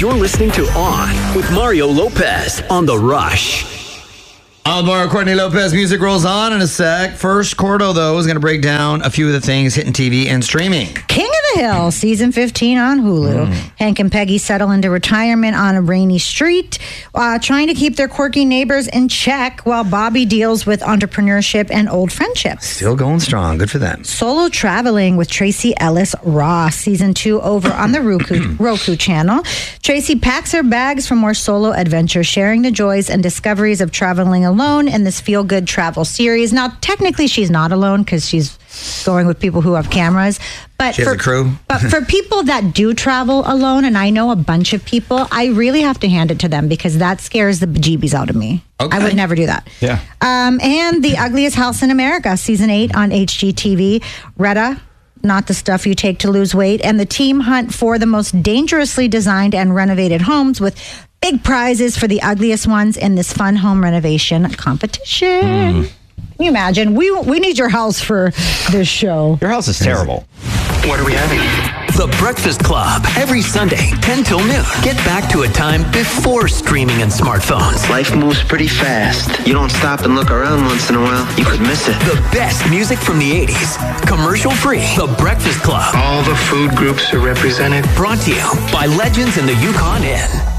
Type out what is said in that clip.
You're listening to On with Mario Lopez on The Rush. Mario Courtney Lopez. Music rolls on in a sec. First, Cordo, though, is going to break down a few of the things hitting TV and streaming. King of the Hill, season 15 on Hulu. Hank and Peggy settle into retirement on a rainy street, trying to keep their quirky neighbors in check while Bobby deals with entrepreneurship and old friendships. Still going strong. Good for them. Solo Traveling with Tracy Ellis Ross, season 2 over on the Roku channel. Tracy packs her bags for more solo adventures, sharing the joys and discoveries of traveling alone in this feel-good travel series. Now, technically, she's not alone because she's going with people who have cameras. But she has a crew. But for people that do travel alone, and I know a bunch of people, I really have to hand it to them because that scares the bejeebies out of me. Okay. I would never do that. Yeah. And The Ugliest House in America, season 8 on HGTV. Retta, not the stuff you take to lose weight, and the team hunt for the most dangerously designed and renovated homes with big prizes for the ugliest ones in this fun home renovation competition. Can you imagine? We need your house for this show. Your house is terrible. What are we having? The Breakfast Club. Every Sunday, 10 till noon. Get back to a time before streaming and smartphones. Life moves pretty fast. You don't stop and look around once in a while, you could miss it. The best music from the 80s. Commercial free. The Breakfast Club. All the food groups are represented. Brought to you by Legends in the Yukon Inn.